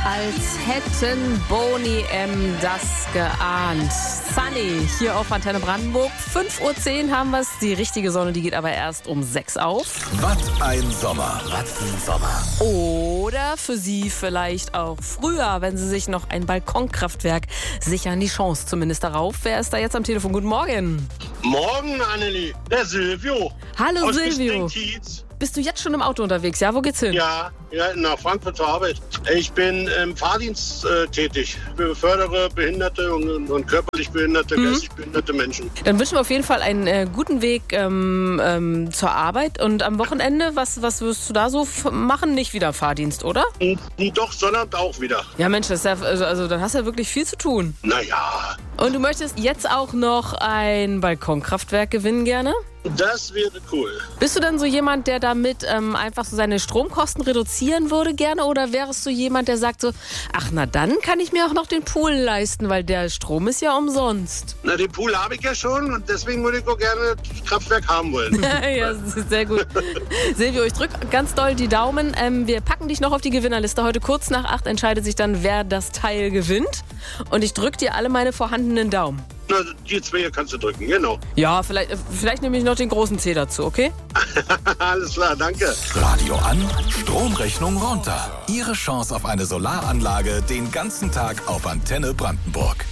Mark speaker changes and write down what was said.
Speaker 1: als hätten Boni M. das geahnt. Sunny hier auf Antenne Brandenburg. 5:10 Uhr haben wir es. Die richtige Sonne, die geht aber erst um 6 auf.
Speaker 2: Was ein Sommer. Was ein Sommer.
Speaker 1: Oder für Sie vielleicht auch früher, wenn Sie sich noch ein Balkonkraftwerk sichern. Die Chance zumindest darauf. Wer ist da jetzt am Telefon? Guten Morgen.
Speaker 3: Morgen, Anneli. Der Silvio.
Speaker 1: Hallo
Speaker 3: aus
Speaker 1: Silvio.
Speaker 3: Kiez.
Speaker 1: Bist du jetzt schon im Auto unterwegs? Ja, wo geht's hin?
Speaker 3: Ja, nach Frankfurt zur Arbeit. Ich bin im Fahrdienst tätig. Ich befördere behinderte und körperlich behinderte, geistig behinderte Menschen.
Speaker 1: Dann wünschen wir auf jeden Fall einen guten Weg zur Arbeit. Und am Wochenende, was wirst du da so machen? Nicht wieder Fahrdienst, oder?
Speaker 3: Doch, Sonnabend auch wieder.
Speaker 1: Ja, Mensch, das ist ja, also dann hast du ja wirklich viel zu tun.
Speaker 3: Naja,
Speaker 1: Und du möchtest jetzt auch noch ein Balkonkraftwerk gewinnen gerne?
Speaker 3: das wäre cool.
Speaker 1: Bist du dann so jemand, der damit einfach so seine Stromkosten reduzieren würde gerne? Oder wärst du jemand, der sagt so, ach na dann kann ich mir auch noch den Pool leisten, weil der Strom ist ja umsonst.
Speaker 3: Na, den Pool habe ich ja schon und deswegen würde ich auch gerne das Kraftwerk haben wollen.
Speaker 1: Ja, das ist sehr gut. Silvio, ich drücke ganz doll die Daumen. Wir packen dich noch auf die Gewinnerliste. Heute kurz nach 8 entscheidet sich dann, wer das Teil gewinnt. Und ich drücke dir alle meine vorhandenen Daumen.
Speaker 3: Na, die zwei hier kannst du drücken, genau.
Speaker 1: Ja, vielleicht nehme ich noch den großen C dazu, okay?
Speaker 3: Alles klar, danke.
Speaker 2: Radio an, Stromrechnung runter. Ihre Chance auf eine Solaranlage den ganzen Tag auf Antenne Brandenburg.